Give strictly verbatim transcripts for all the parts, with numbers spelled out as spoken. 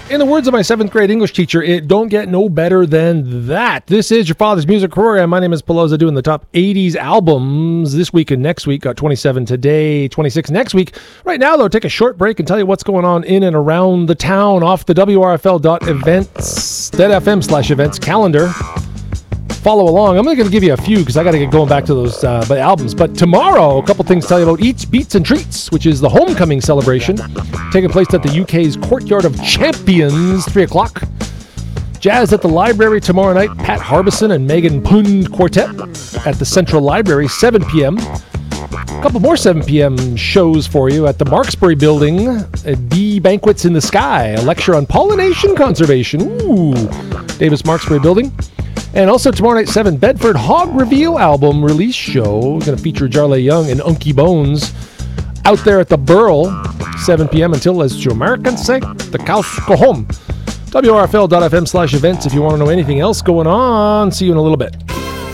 In the words of my seventh grade English teacher, it don't get no better than that. This is your father's music program. My name is Pelosa, doing the top eighties albums this week and next week. Got twenty-seven today, twenty-six next week. Right now, though, take a short break and tell you what's going on in and around the town off the W R F L dot events, .f m slash events calendar. Follow along. I'm only going to give you a few because I got to get going back to those uh, albums. But tomorrow, a couple things to tell you about Eats, Beats, and Treats, which is the homecoming celebration taking place at the U K's Courtyard of Champions, three o'clock. Jazz at the Library tomorrow night. Pat Harbison and Megan Pund Quartet at the Central Library, seven p.m. A couple more seven p.m. shows for you at the Marksbury Building at Bee Banquets in the Sky, a lecture on pollination conservation. Ooh, Davis Marksbury Building. And also tomorrow night, seven, Bedford Hog Reveal album release show. Going to feature Jarley Young and Unky Bones out there at the Burl, seven p.m. until, as to Americans say, the cows go home. W R F L dot f m slash events if you want to know anything else going on. See you in a little bit.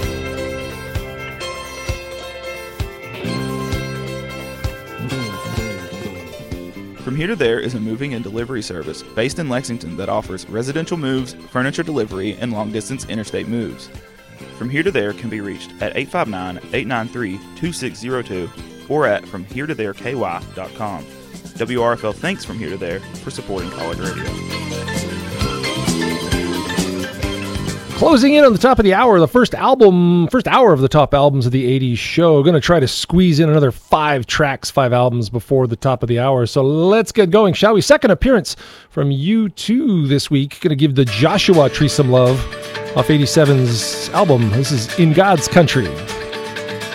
From Here to There is a moving and delivery service based in Lexington that offers residential moves, furniture delivery, and long-distance interstate moves. From Here to There can be reached at eight five nine, eight nine three, two six zero two or at from here to there k y dot com. W R F L thanks From Here to There for supporting college radio. Closing in on the top of the hour, the first album, first hour of the top albums of the eighties show. Going to try to squeeze in another five tracks, five albums before the top of the hour. So let's get going, shall we? Second appearance from U two this week. Going to give the Joshua Tree some love off eighty-seven's album. This is In God's Country.